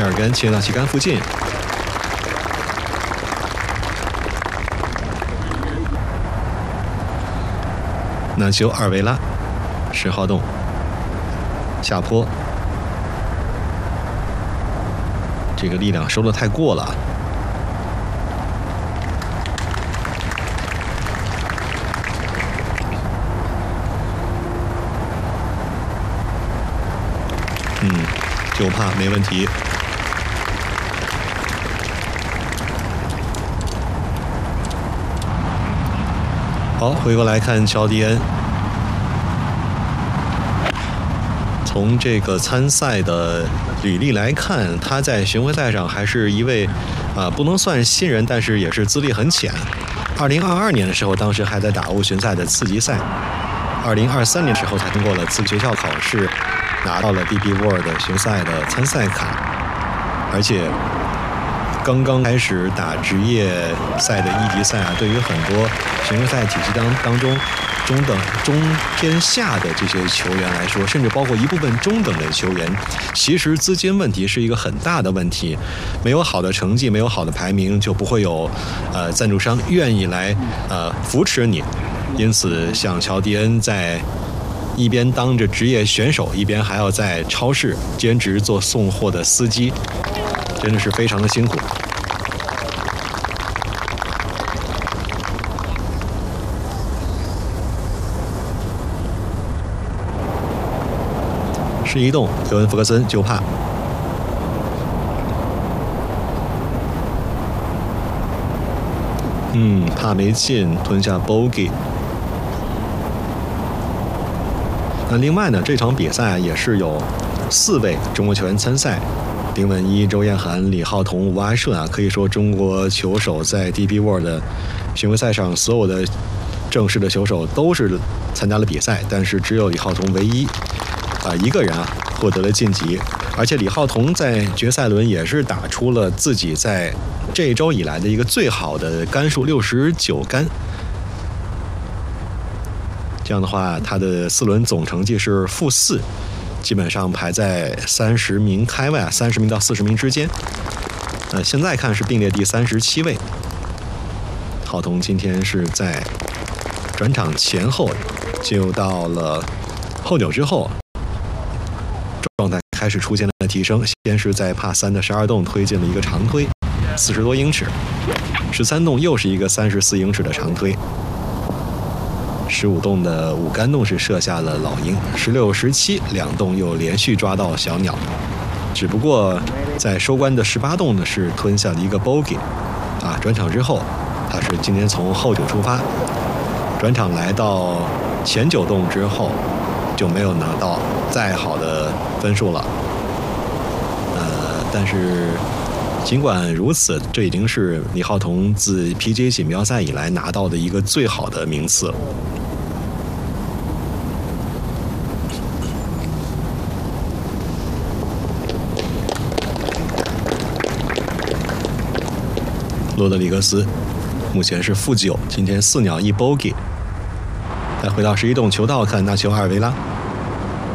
第二杆切到旗杆附近，那球二维拉10号洞下坡，这个力量收得太过了。9帕没问题。好，回过来看乔迪恩。从这个参赛的履历来看，他在巡回赛上还是一位不能算新人，但是也是资历很浅。2022年的时候，当时还在打欧巡赛的次级赛。2023年的时候才通过了资格学校考试，拿到了 DP World 巡赛的参赛卡，而且刚刚开始打职业赛的1级赛啊，对于很多巡回赛体系当中中偏下的这些球员来说，甚至包括一部分中等的球员，其实资金问题是一个很大的问题。没有好的成绩，没有好的排名，就不会有赞助商愿意来扶持你。因此，像乔迪恩在一边当着职业选手，一边还要在超市兼职做送货的司机，真的是非常的辛苦。11洞，尤文·福克森9帕。帕没进，吞下 bogey。那另外呢，这场比赛也是有4位中国球员参赛，丁文一、周彦涵、李浩彤、吴阿顺啊，可以说中国球手在 DP World 的巡回赛上所有的正式的球手都是参加了比赛，但是只有李浩彤唯一一个人获得了晋级，而且李浩彤在决赛轮也是打出了自己在这一周以来的一个最好的杆数69杆。这样的话，他的4轮总成绩是-4，基本上排在30名开外，30名到40名之间。现在看是并列第37位。浩彤今天是在转场前后进入到了后扭之后，状态开始出现了提升。先是在帕3的12洞推进了一个长推，40多英尺；13洞又是一个34英尺的长推。15洞的5杆洞是射下了老鹰，16、17两洞又连续抓到小鸟，只不过在收官的18洞呢是吞下了一个 bogey。转场之后，他是今天从后9出发，转场来到前9洞之后就没有拿到再好的分数了。但是尽管如此，这已经是李浩彤自 PGA 锦标赛以来拿到的一个最好的名次了。罗德里格斯目前是-9，今天4鸟1 bogey。再回到11洞球道看，那球2维拉。